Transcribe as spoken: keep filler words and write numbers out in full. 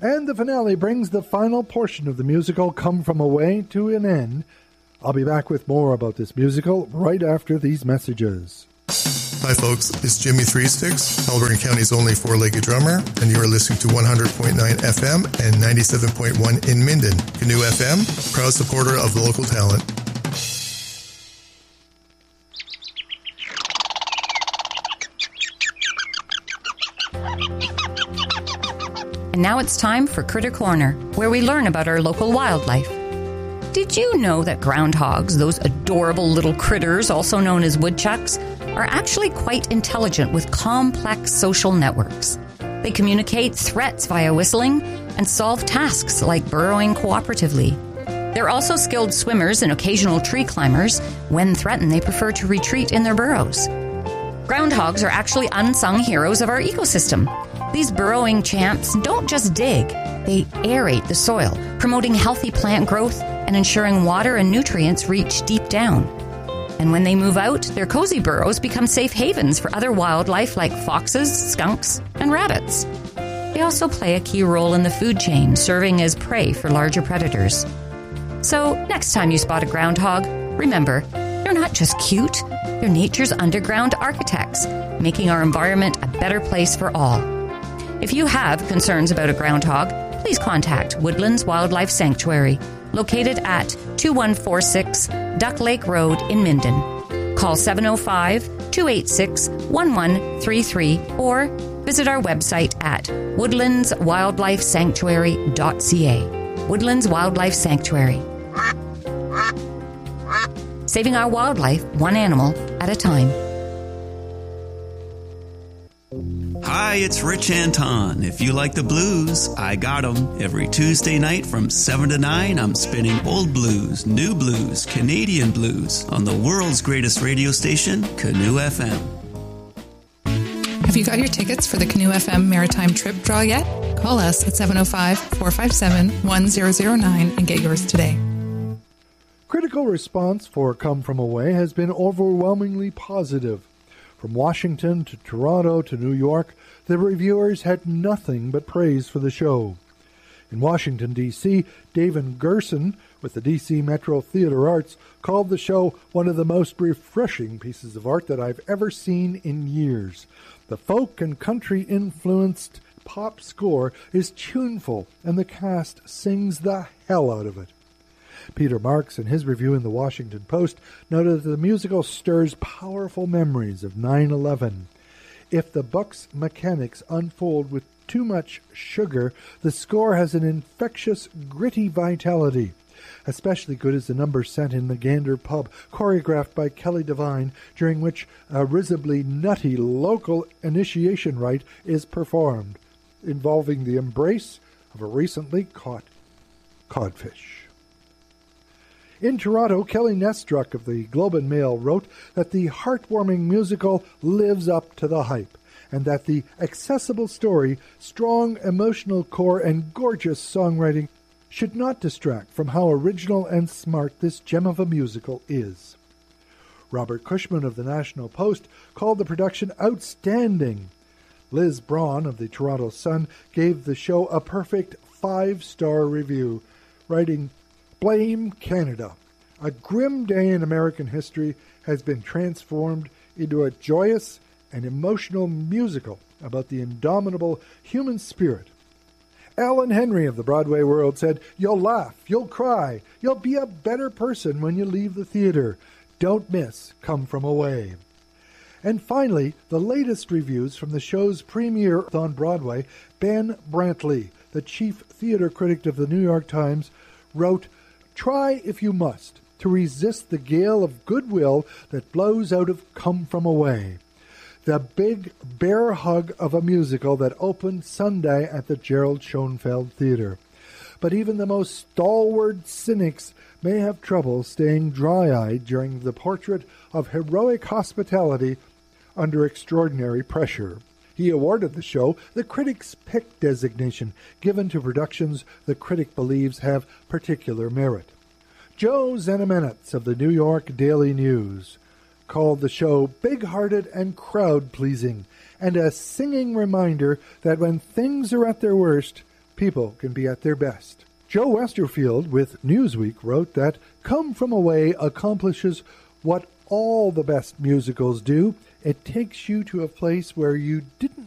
And the finale brings the final portion of the musical Come From Away to an end. I'll be back with more about this musical right after these messages. Hi folks, it's Jimmy Three Sticks, Alberta County's only four-legged drummer, and you are listening to one hundred point nine F M and ninety-seven point one in Minden. Canoe F M, proud supporter of the local talent. And now it's time for Critter Corner, where we learn about our local wildlife. Did you know that groundhogs, those adorable little critters, also known as woodchucks, are actually quite intelligent with complex social networks? They communicate threats via whistling and solve tasks like burrowing cooperatively. They're also skilled swimmers and occasional tree climbers. When threatened, they prefer to retreat in their burrows. Groundhogs are actually unsung heroes of our ecosystem. These burrowing champs don't just dig, they aerate the soil, promoting healthy plant growth and ensuring water and nutrients reach deep down. And when they move out, their cozy burrows become safe havens for other wildlife like foxes, skunks, and rabbits. They also play a key role in the food chain, serving as prey for larger predators. So, next time you spot a groundhog, remember, they're not just cute, they're nature's underground architects, making our environment a better place for all. If you have concerns about a groundhog, please contact Woodlands Wildlife Sanctuary, located at two one four six Duck Lake Road in Minden. Call seven oh five, two eight six, one one three three or visit our website at woodlands wildlife sanctuary dot c a. Woodlands Wildlife Sanctuary. Saving our wildlife one animal at a time. Hi, it's Rich Anton. If you like the blues, I got 'em. Every Tuesday night from seven to nine, I'm spinning old blues, new blues, Canadian blues on the world's greatest radio station, Canoe F M. Have you got your tickets for the Canoe F M Maritime Trip Draw yet? Call us at seven oh five, four five seven, one zero zero nine and get yours today. Critical response for Come From Away has been overwhelmingly positive. From Washington to Toronto to New York, the reviewers had nothing but praise for the show. In Washington, D C, David Gerson with the D C Metro Theatre Arts called the show one of the most refreshing pieces of art that I've ever seen in years. The folk and country-influenced pop score is tuneful, and the cast sings the hell out of it. Peter Marks, in his review in the Washington Post, noted that the musical stirs powerful memories of nine eleven. If the book's mechanics unfold with too much sugar, the score has an infectious, gritty vitality. Especially good is the number set in the Gander pub, choreographed by Kelly Devine, during which a risibly nutty local initiation rite is performed, involving the embrace of a recently caught codfish. In Toronto, Kelly Nestruck of the Globe and Mail wrote that the heartwarming musical lives up to the hype, and that the accessible story, strong emotional core, and gorgeous songwriting should not distract from how original and smart this gem of a musical is. Robert Cushman of the National Post called the production outstanding. Liz Braun of the Toronto Sun gave the show a perfect five-star review, writing, "Blame Canada. A grim day in American history has been transformed into a joyous and emotional musical about the indomitable human spirit." Alan Henry of the Broadway World said, "You'll laugh, you'll cry, you'll be a better person when you leave the theater. Don't miss Come From Away." And finally, the latest reviews from the show's premiere on Broadway. Ben Brantley, the chief theater critic of the New York Times, wrote, "Try, if you must, to resist the gale of goodwill that blows out of Come From Away. The big bear hug of a musical that opened Sunday at the Gerald Schoenfeld Theatre. But even the most stalwart cynics may have trouble staying dry-eyed during the portrait of heroic hospitality under extraordinary pressure." He awarded the show the Critic's Pick designation, given to productions the critic believes have particular merit. Joe Zenomenitz of the New York Daily News called the show big-hearted and crowd-pleasing, and a singing reminder that when things are at their worst, people can be at their best. Joe Westerfield with Newsweek wrote that Come From Away accomplishes what all the best musicals do. It takes you to a place where you didn't